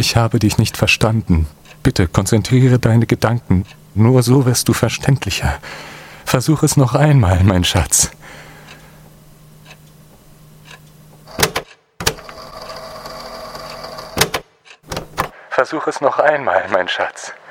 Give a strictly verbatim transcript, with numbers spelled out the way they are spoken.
Ich habe dich nicht verstanden. Bitte konzentriere deine Gedanken. Nur so wirst du verständlicher. Versuch es noch einmal, mein Schatz. Versuch es noch einmal, mein Schatz.